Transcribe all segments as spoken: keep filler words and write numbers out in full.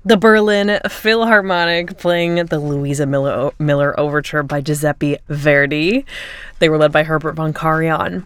The Berlin Philharmonic playing the Louisa Miller, Miller Overture by Giuseppe Verdi. They were led by Herbert von Karajan.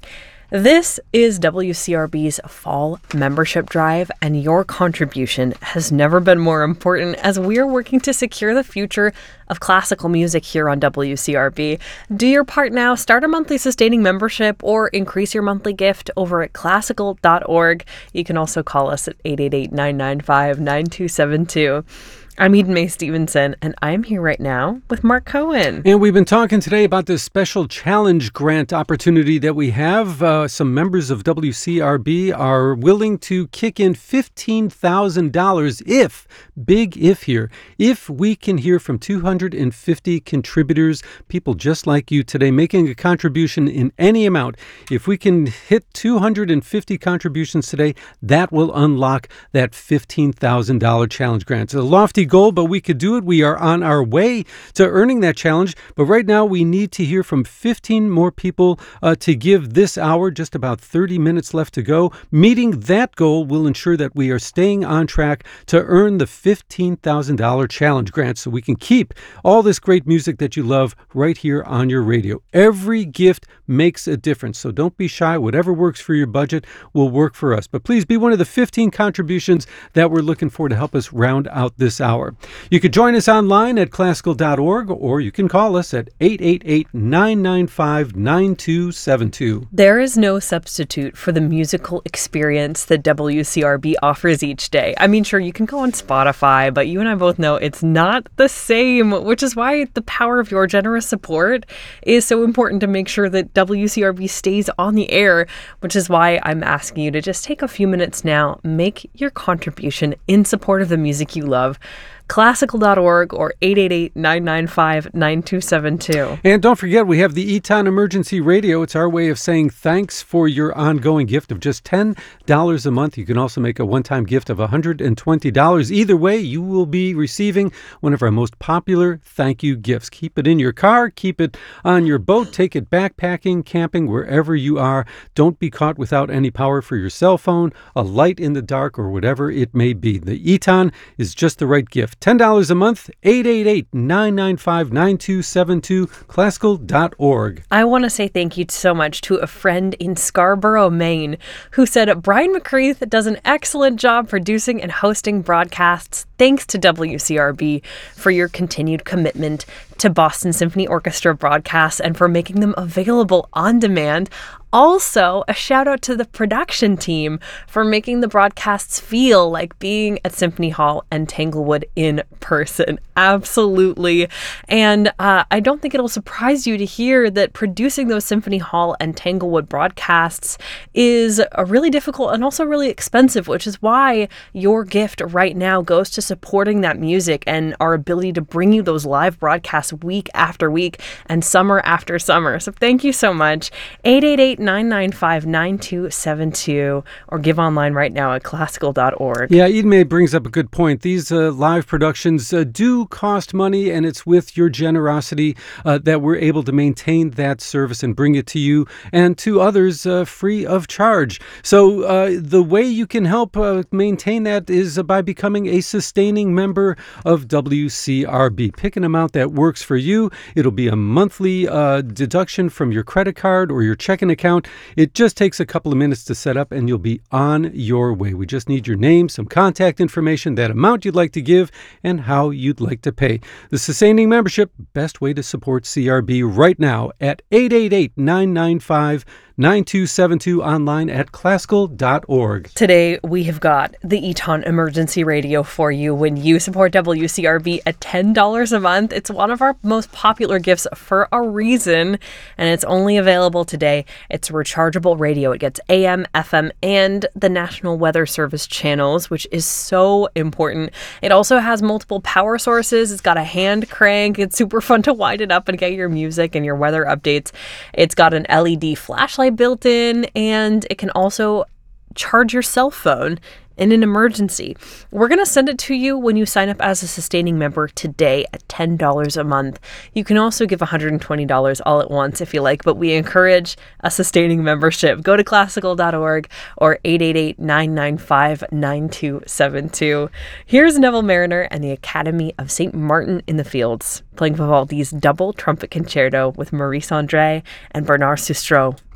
This is W C R B's fall membership drive, and your contribution has never been more important as we are working to secure the future of classical music here on W C R B. Do your part now. Start a monthly sustaining membership or increase your monthly gift over at classical dot org. You can also call us at eight eight eight, nine nine five, nine two seven two. I'm Eden Mae Stevenson, and I'm here right now with Mark Cohen. And we've been talking today about this special challenge grant opportunity that we have. Uh, some members of W C R B are willing to kick in fifteen thousand dollars if, big if here, if we can hear from two hundred fifty contributors, people just like you today, making a contribution in any amount. If we can hit two hundred fifty contributions today, that will unlock that fifteen thousand dollars challenge grant. It's a lofty goal, but we could do it. We are on our way to earning that challenge. But right now, we need to hear from fifteen more people uh, to give this hour, just about thirty minutes left to go. Meeting that goal will ensure that we are staying on track to earn the fifteen thousand dollars challenge grant so we can keep all this great music that you love right here on your radio. Every gift makes a difference, so don't be shy. Whatever works for your budget will work for us. But please be one of the fifteen contributions that we're looking for to help us round out this hour. You could join us online at classical dot org, or you can call us at eight eight eight, nine nine five, nine two seven two. There is no substitute for the musical experience that W C R B offers each day. I mean, sure, you can go on Spotify, but you and I both know it's not the same, which is why the power of your generous support is so important to make sure that W C R B stays on the air, which is why I'm asking you to just take a few minutes now, make your contribution in support of the music you love. classical dot org or eight eight eight, nine nine five, nine two seven two. And don't forget, we have the Eton Emergency Radio. It's our way of saying thanks for your ongoing gift of just ten dollars a month. You can also make a one-time gift of one hundred twenty dollars. Either way, you will be receiving one of our most popular thank you gifts. Keep it in your car, keep it on your boat, take it backpacking, camping, wherever you are. Don't be caught without any power for your cell phone, a light in the dark, or whatever it may be. The Eton is just the right gift. ten dollars a month, eight eight eight, nine nine five, nine two seven two, classical dot org. I want to say thank you so much to a friend in Scarborough, Maine, who said Brian McCreath does an excellent job producing and hosting broadcasts. Thanks to W C R B for your continued commitment to Boston Symphony Orchestra broadcasts and for making them available on demand. Also, a shout out to the production team for making the broadcasts feel like being at Symphony Hall and Tanglewood in person. Absolutely. And uh, I don't think it'll surprise you to hear that producing those Symphony Hall and Tanglewood broadcasts is a really difficult and also really expensive, which is why your gift right now goes to supporting that music and our ability to bring you those live broadcasts week after week and summer after summer. So thank you so much. eight eight eight, nine nine five, nine two seven two or give online right now at classical dot org. Yeah, Eden Mae brings up a good point. These uh, live productions uh, do cost money, and it's with your generosity uh, that we're able to maintain that service and bring it to you and to others uh, free of charge. So uh, the way you can help uh, maintain that is uh, by becoming a sustaining member of W C R B. Pick an amount that works for you. It'll be a monthly uh, deduction from your credit card or your checking account. It just takes a couple of minutes to set up and you'll be on your way. We just need your name, some contact information, that amount you'd like to give, and how you'd like to pay. The sustaining membership, best way to support C R B right now at eight eight eight, nine nine five, nine two seven two, online at classical dot org. Today, we have got the Eton Emergency Radio for you when you support W C R B at ten dollars a month. It's one of our most popular gifts for a reason, and it's only available today. It's rechargeable radio. It gets A M, F M, and the National Weather Service channels, which is so important. It also has multiple power sources. It's got a hand crank. It's super fun to wind it up and get your music and your weather updates. It's got an L E D flashlight built in, and it can also charge your cell phone in an emergency. We're going to send it to you when you sign up as a sustaining member today at ten dollars a month. You can also give one hundred twenty dollars all at once if you like, but we encourage a sustaining membership. Go to classical dot org or eight eight eight, nine nine five, nine two seven two. Here's Neville Mariner and the Academy of Saint Martin in the Fields playing Vivaldi's double trumpet concerto with Maurice Andre and Bernard Sustro.